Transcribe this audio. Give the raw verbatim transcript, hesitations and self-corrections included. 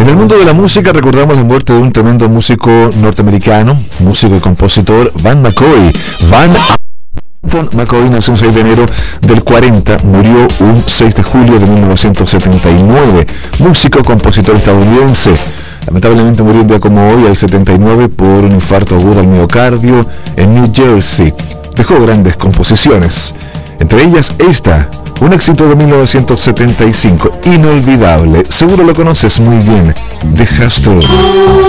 el mundo de la música recordamos la muerte de un tremendo músico norteamericano, músico y compositor, Van McCoy. Van McCoy nació el seis de enero del cuarenta, murió un seis de julio de mil novecientos setenta y nueve. Músico, compositor estadounidense. Lamentablemente murió un día como hoy, al setenta y nueve, por un infarto agudo al miocardio en New Jersey. Dejó grandes composiciones, entre ellas esta, un éxito de mil novecientos setenta y cinco, inolvidable. Seguro lo conoces muy bien, The Hustle.